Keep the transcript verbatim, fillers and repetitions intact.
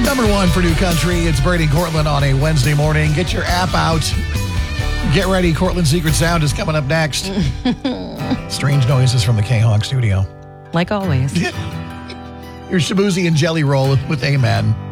Number one for New Country. It's Brady Cortland on a Wednesday morning. Get your app out. Get ready. Cortland's Secret Sound is coming up next. Strange noises from the K-Hawk studio. Like always. Your Shabuzi and Jelly Roll with Amen.